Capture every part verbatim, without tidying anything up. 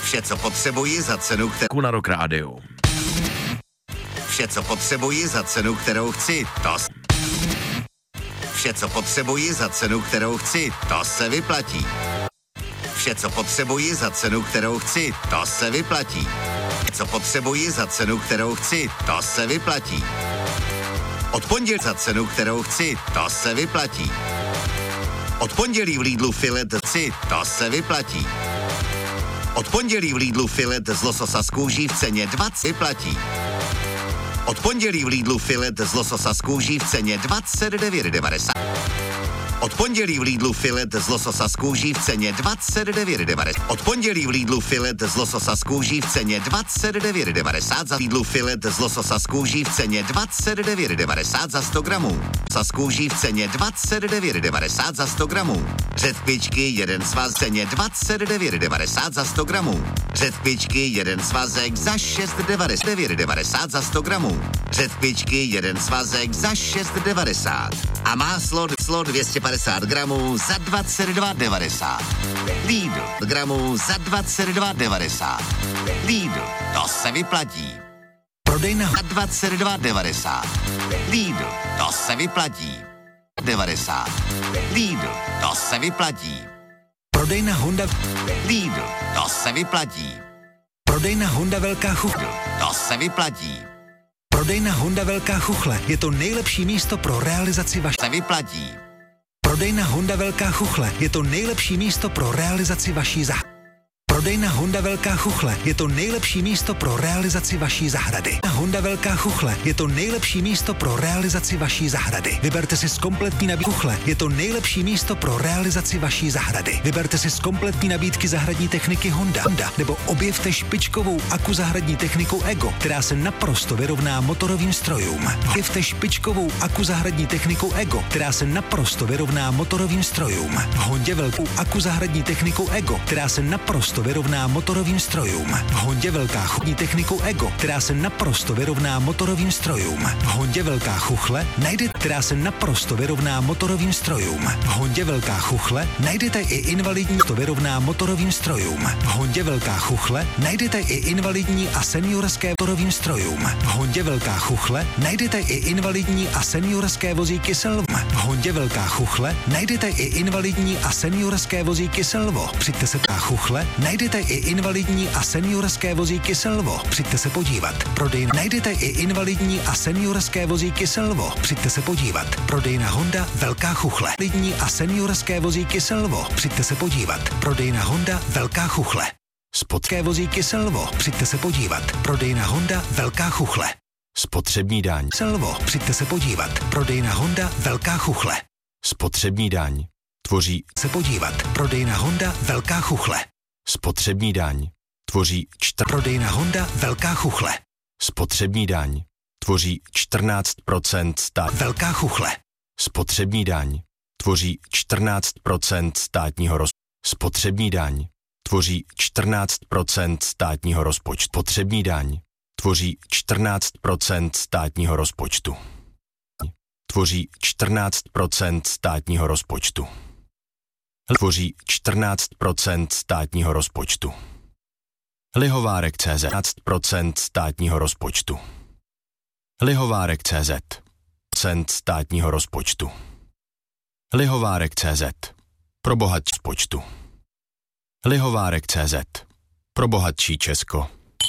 Vše, co potřebuji za cenu, kterou... Na Rock Rádiu. Vše, co potřebuji za cenu, kterou chci, to... Vše, co potřebuji za cenu, kterou chci, to se vyplatí. Vše, co potřebuji za cenu, kterou chci, to se vyplatí. Co potřebuji za cenu, kterou chci, to se vyplatí. Od pondělí za cenu, kterou chci, to se vyplatí. Od pondělí v Lidlu filet chci, to se vyplatí. Od pondělí v Lidlu filet z lososa z kůží v ceně dvacet vyplatí. Od pondělí v Lidlu filet z lososa z kůží v ceně dvacet devět devadesát. Od pondělí v Lidlu filet z lososa z kůží v ceně dvacet devět devadesát. Od pondělí v Lidlu filet z lososa z kůží v ceně dvacet devět devadesát. Za Lidlu filet z lososa z kůží v ceně dvacet devět devadesát za sto gramů. Sa z kůží v ceně dvacet devět devadesát za sto gramů. Řetkvičky jeden svaz v ceně dvacet devět devadesát za sto gramů. Řetkvičky jeden svazek za šest devadesát devadesát za sto gramů. Řetkvičky jeden svazek za šest devadesát. A máslo slo dvě stě padesát gramů za dvacet dva devadesát. Lidl gramů za dvacet dva devadesát. Lidl, to se vyplatí. Prodejna za dvacet dva devadesát. Lidl, to se vyplatí. devadesát. Lidl, to se vyplatí. Prodejna Honda. Lidl, to se vyplatí. Prodejna Honda Velká Chuchle. To se vyplatí. Prodejna Honda Velká Chuchle je to nejlepší místo pro realizaci vaší. Se vyplatí. Prodejna Honda Velká Chuchle je to nejlepší místo pro realizaci vaší zahrady. Prodejna Honda Velká Chuchle je to nejlepší místo pro realizaci vaší zahrady. Honda Velká Chuchle je to nejlepší místo pro realizaci vaší zahrady. Vyberte si z kompletní nabídky. Chuchle je to nejlepší místo pro realizaci vaší zahrady. Vyberte si z kompletní nabídky zahradní techniky Honda. Honda nebo objevte špičkovou aku zahradní techniku Ego, která se naprosto vyrovná motorovým strojům. Objevte špičkovou aku zahradní techniku Ego, která se naprosto vyrovná motorovým strojům. V Hondě velkou aku zahradní techniku Ego, která se naprosto vyrovná motorovým strojům. V Hondě Velká Chuchle techniku Ego, která se naprosto vyrovná motorovým strojům. V Hondě Velká Chuchle najdete, která se naprosto vyrovná motorovým strojům. V Hondě Velká Chuchle najdete i invalidní, to vyrovná motorovým strojům. V Hondě Velká Chuchle najdete i invalidní a seniorské motorovým strojům. V Hondě Velká Chuchle najdete i invalidní a seniorské vozíky Selvo. V Hondě Velká Chuchle najdete i invalidní a seniorské vozíky Selvo. Přijďte se Velká Chuchle najdete i invalidní a seniorské vozíky Selvo. Přijďte se podívat. Prodejna najdete i invalidní a seniorské vozíky Selvo. Přijďte se podívat. Prodejna Honda Velká Chuchle. Invalidní a seniorské vozíky Selvo. Přijďte se podívat. Prodejna Honda Velká Chuchle. Spotské vozíky Selvo. Přijďte se podívat. Prodejna Honda Velká Chuchle. Spotřební daň. Selvo. Přijďte se podívat. Prodejna Honda Velká Chuchle. Spotřební daň. Tvoří se podívat. Prodejna Honda Velká Chuchle. Spotřební daň tvoří čtyři. Prodejna Honda Velká Chuchle. Spotřební daň tvoří čtrnáct procent stát. Velká Chuchle. Spotřební daň tvoří čtrnáct procent státního rozpočtu. Spotřební daň tvoří čtrnáct procent státního rozpočtu. Spotřební daň tvoří čtrnáct procent státního rozpočtu. Tvoří čtrnáct procent státního rozpočtu. Tvoří čtrnáct procent státního rozpočtu. Lihovárek C Z čtrnáct procent státního rozpočtu. Lihovárek C Z procent státního rozpočtu. Lihovárek C Z pro bohatší rozpočtu. Lihovárek C Z pro bohatší Česko.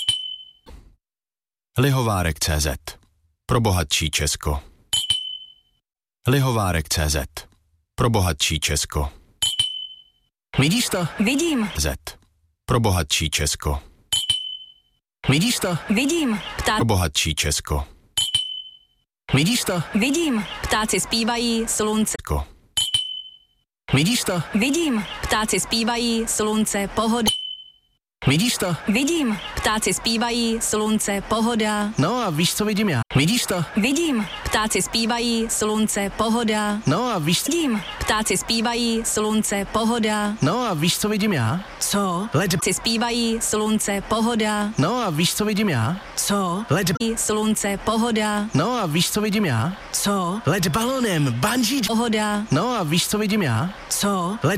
Lihovárek C Z pro bohatší Česko. Lihovárek C Z pro bohatší Česko. Vidíš to? Vidím. Z. Pro bohatší Česko. Vidíš to? Vidím. Ptá... Pro bohatší Česko. Vidíš to? Vidím. Ptáci zpívají, slunce. Ko. Vidíš to? Vidím. Ptáci zpívají, slunce, pohoda. Vidíš to? Vidím. Ptáci zpívají, slunce, pohoda. No a víš, co vidím já? Vidíš to? Vidím. Ptáci zpívají, slunce, pohoda. No a víš... Vidím. Ptáci zpívají, slunce, pohoda. No a víš, co vidím já? Co? Led... Ptáci zpívají, slunce, pohoda. No a víš, co vidím já? Co? Led... Slunce, pohoda. No a víš, co vidím já? Co? Led balonem, bungee... Pohoda. No a víš, co vidím já? Co? Led...